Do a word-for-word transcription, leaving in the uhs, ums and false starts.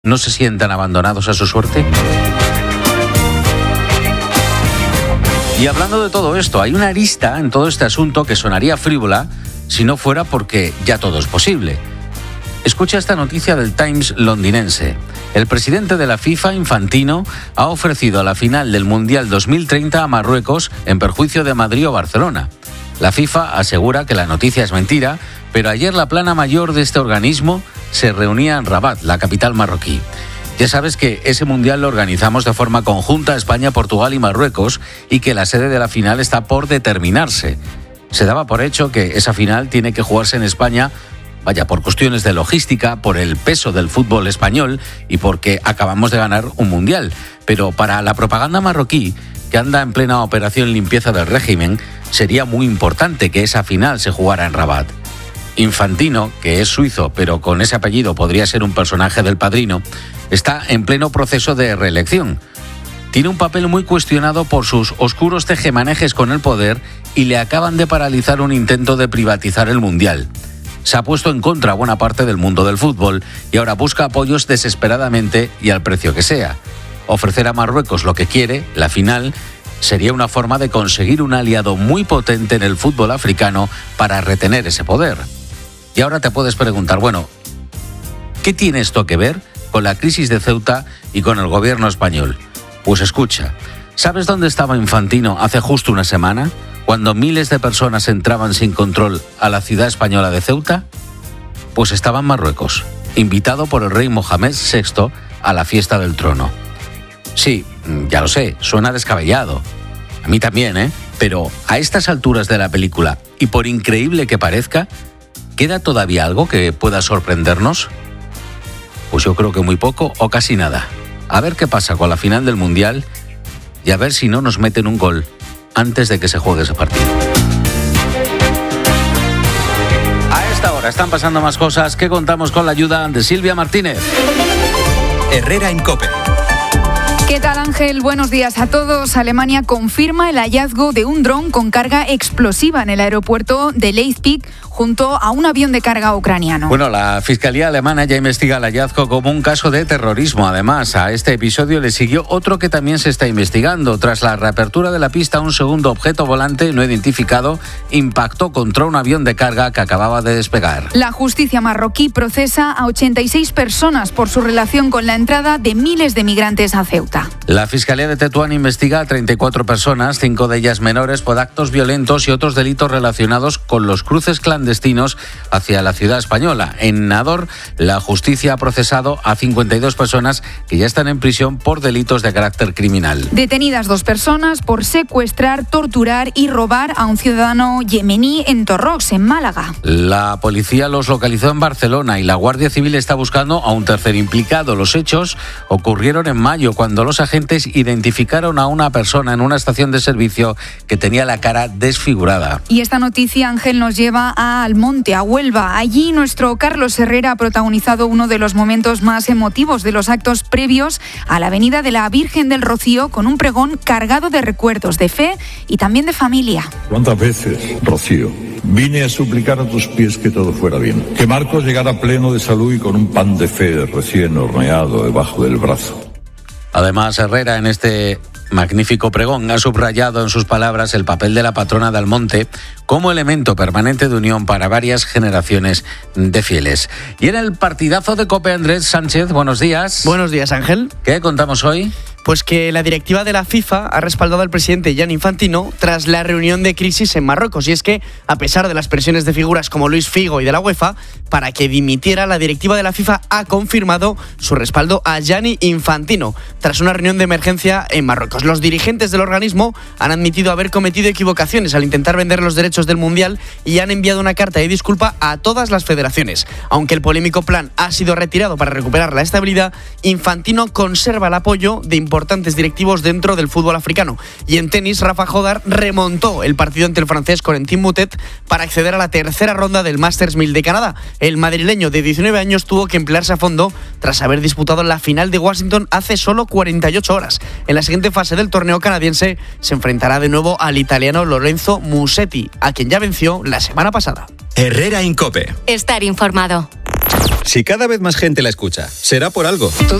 no se sientan abandonados a su suerte? Y hablando de todo esto, hay una arista en todo este asunto que sonaría frívola si no fuera porque ya todo es posible. Escucha esta noticia del Times londinense. El presidente de la FIFA, Infantino, ha ofrecido la final del Mundial dos mil treinta a Marruecos en perjuicio de Madrid o Barcelona. La FIFA asegura que la noticia es mentira, pero ayer la plana mayor de este organismo se reunía en Rabat, la capital marroquí. Ya sabes que ese Mundial lo organizamos de forma conjunta España, Portugal y Marruecos y que la sede de la final está por determinarse. Se daba por hecho que esa final tiene que jugarse en España, vaya, por cuestiones de logística, por el peso del fútbol español y porque acabamos de ganar un Mundial. Pero para la propaganda marroquí, que anda en plena operación limpieza del régimen, sería muy importante que esa final se jugara en Rabat. Infantino, que es suizo, pero con ese apellido podría ser un personaje del Padrino, está en pleno proceso de reelección. Tiene un papel muy cuestionado por sus oscuros tejemanejes con el poder y le acaban de paralizar un intento de privatizar el Mundial. Se ha puesto en contra a buena parte del mundo del fútbol y ahora busca apoyos desesperadamente y al precio que sea. Ofrecer a Marruecos lo que quiere, la final, sería una forma de conseguir un aliado muy potente en el fútbol africano para retener ese poder. Y ahora te puedes preguntar, bueno, ¿qué tiene esto que ver con la crisis de Ceuta y con el gobierno español? Pues escucha, ¿sabes dónde estaba Infantino hace justo una semana, cuando miles de personas entraban sin control a la ciudad española de Ceuta? Pues estaba en Marruecos, invitado por el rey Mohamed sexto a la fiesta del trono. Sí, ya lo sé, suena descabellado. A mí también, ¿eh? Pero a estas alturas de la película, y por increíble que parezca, ¿queda todavía algo que pueda sorprendernos? Pues yo creo que muy poco o casi nada. A ver qué pasa con la final del Mundial y a ver si no nos meten un gol antes de que se juegue ese partido. A esta hora están pasando más cosas que contamos con la ayuda de Silvia Martínez. Herrera en COPE. ¿Qué tal, Ángel? Buenos días a todos. Alemania confirma el hallazgo de un dron con carga explosiva en el aeropuerto de Leipzig junto a un avión de carga ucraniano. Bueno, la Fiscalía alemana ya investiga el hallazgo como un caso de terrorismo. Además, a este episodio le siguió otro que también se está investigando. Tras la reapertura de la pista, un segundo objeto volante no identificado impactó contra un avión de carga que acababa de despegar. La justicia marroquí procesa a ochenta y seis personas por su relación con la entrada de miles de migrantes a Ceuta. La Fiscalía de Tetuán investiga a treinta y cuatro personas, cinco de ellas menores, por actos violentos y otros delitos relacionados con los cruces clandestinos hacia la ciudad española. En Nador, la justicia ha procesado a cincuenta y dos personas que ya están en prisión por delitos de carácter criminal. Detenidas dos personas por secuestrar, torturar y robar a un ciudadano yemení en Torrox, en Málaga. La policía los localizó en Barcelona y la Guardia Civil está buscando a un tercer implicado. Los hechos ocurrieron en mayo, cuando los agentes identificaron a una persona en una estación de servicio que tenía la cara desfigurada. Y esta noticia, Ángel, nos lleva a Almonte, a Huelva. Allí nuestro Carlos Herrera ha protagonizado uno de los momentos más emotivos de los actos previos a la Avenida de la Virgen del Rocío, con un pregón cargado de recuerdos, de fe y también de familia. ¿Cuántas veces, Rocío, vine a suplicar a tus pies que todo fuera bien? Que Marcos llegara pleno de salud y con un pan de fe recién horneado debajo del brazo. Además, Herrera, en este magnífico pregón, ha subrayado en sus palabras el papel de la patrona de Almonte como elemento permanente de unión para varias generaciones de fieles. Y en el partidazo de COPE, Andrés Sánchez, buenos días. Buenos días, Ángel. ¿Qué contamos hoy? Pues que la directiva de la FIFA ha respaldado al presidente Gianni Infantino tras la reunión de crisis en Marruecos. Y es que, a pesar de las presiones de figuras como Luis Figo y de la UEFA para que dimitiera, la directiva de la FIFA ha confirmado su respaldo a Gianni Infantino tras una reunión de emergencia en Marruecos. Los dirigentes del organismo han admitido haber cometido equivocaciones al intentar vender los derechos del Mundial y han enviado una carta de disculpa a todas las federaciones. Aunque el polémico plan ha sido retirado para recuperar la estabilidad, Infantino conserva el apoyo de importantes directivos dentro del fútbol africano. Y en tenis, Rafa Jodar remontó el partido ante el francés Corentin Moutet para acceder a la tercera ronda del Masters mil de Canadá. El madrileño de diecinueve años tuvo que emplearse a fondo tras haber disputado la final de Washington hace solo cuarenta y ocho horas. En la siguiente fase del torneo canadiense se enfrentará de nuevo al italiano Lorenzo Musetti, a quien ya venció la semana pasada. Herrera en COPE. Estar informado. Si cada vez más gente la escucha, será por algo.